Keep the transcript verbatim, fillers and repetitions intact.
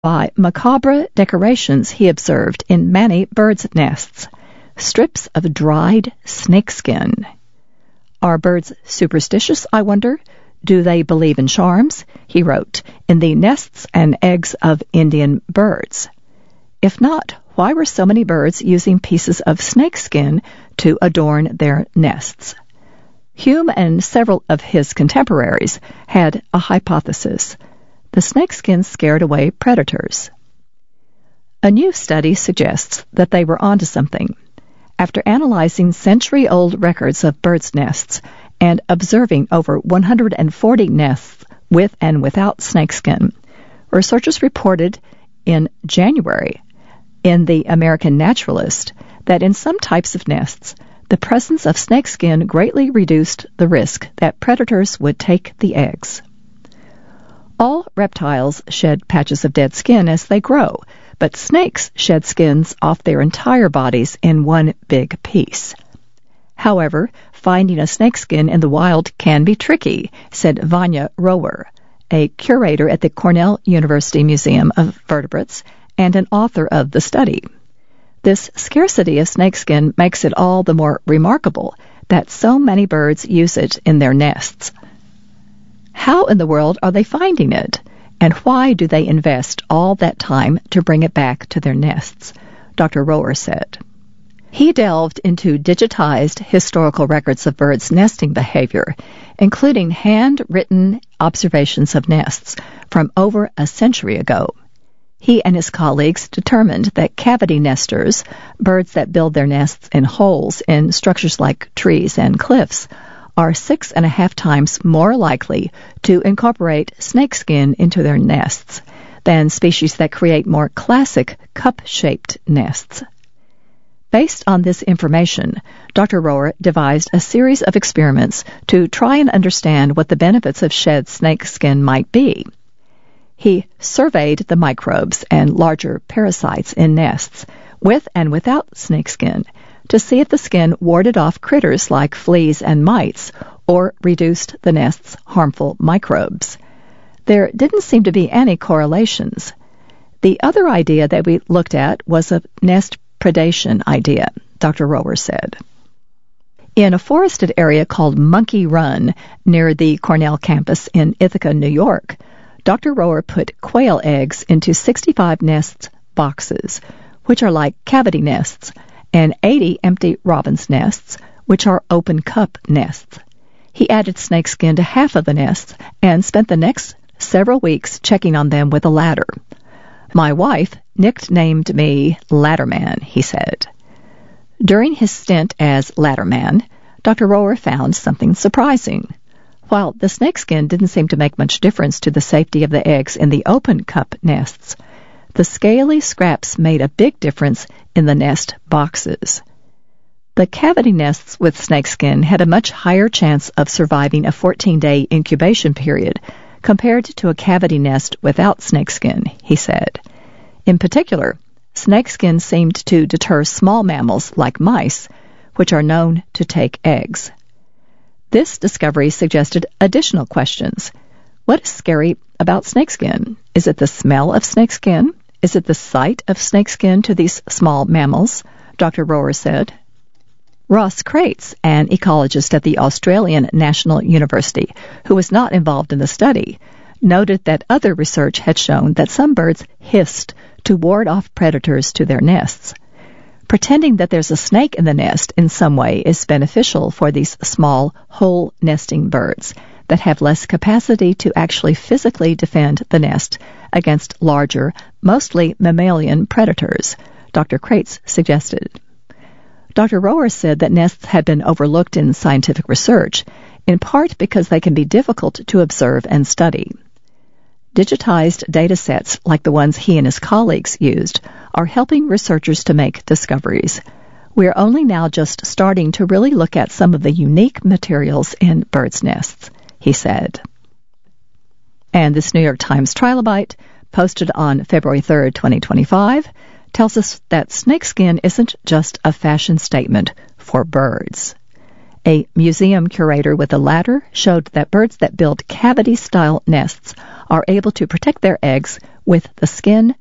by macabre decorations he observed in many birds' nests, strips of dried snakeskin. Are birds superstitious, I wonder? Do they believe in charms? He wrote, in the nests and eggs of Indian birds. If not, why were so many birds using pieces of snakeskin to adorn their nests? Hume and several of his contemporaries had a hypothesis. The snakeskin scared away predators. A new study suggests that they were onto something. After analyzing century-old records of birds' nests and observing over one hundred forty nests with and without snakeskin, researchers reported in January in the American Naturalist that in some types of nests, the presence of snakeskin greatly reduced the risk that predators would take the eggs. All reptiles shed patches of dead skin as they grow, but snakes shed skins off their entire bodies in one big piece. However, finding a snakeskin in the wild can be tricky, said Vanya Rower, a curator at the Cornell University Museum of Vertebrates and an author of the study. This scarcity of snakeskin makes it all the more remarkable that so many birds use it in their nests. How in the world are they finding it? And why do they invest all that time to bring it back to their nests? Doctor Rower said. He delved into digitized historical records of birds' nesting behavior, including handwritten observations of nests from over a century ago. He and his colleagues determined that cavity nesters, birds that build their nests in holes in structures like trees and cliffs, are six and a half times more likely to incorporate snakeskin into their nests than species that create more classic cup-shaped nests. Based on this information, Doctor Rower devised a series of experiments to try and understand what the benefits of shed snakeskin might be. He surveyed the microbes and larger parasites in nests, with and without snakeskin, to see if the skin warded off critters like fleas and mites or reduced the nest's harmful microbes. There didn't seem to be any correlations. The other idea that we looked at was a nest predation idea, Doctor Rower said. In a forested area called Monkey Run near the Cornell campus in Ithaca, New York, Doctor Rower put quail eggs into sixty-five nest boxes, which are like cavity nests, and eighty empty robin's nests, which are open cup nests. He added snakeskin to half of the nests and spent the next several weeks checking on them with a ladder. My wife nicknamed me Ladderman, he said. During his stint as Ladderman, Doctor Rower found something surprising. While the snakeskin didn't seem to make much difference to the safety of the eggs in the open cup nests, the scaly scraps made a big difference in the nest boxes. The cavity nests with snakeskin had a much higher chance of surviving a fourteen-day incubation period compared to a cavity nest without snakeskin, he said. In particular, snakeskin seemed to deter small mammals like mice, which are known to take eggs. This discovery suggested additional questions. What is scary about snakeskin? Is it the smell of snakeskin? Is it the sight of snakeskin to these small mammals? Doctor Rower said. Ross Crates, an ecologist at the Australian National University, who was not involved in the study, noted that other research had shown that some birds hissed to ward off predators to their nests. Pretending that there's a snake in the nest in some way is beneficial for these small, hole-nesting birds that have less capacity to actually physically defend the nest against larger, mostly mammalian predators, Doctor Crates suggested. Doctor Rower said that nests had been overlooked in scientific research, in part because they can be difficult to observe and study. Digitized data sets like the ones he and his colleagues used are helping researchers to make discoveries. We are only now just starting to really look at some of the unique materials in birds' nests, he said. And this New York Times Trilobite, posted on February third, twenty twenty-five, tells us that snakeskin isn't just a fashion statement for birds. A museum curator with a ladder showed that birds that build cavity-style nests are able to protect their eggs with the skin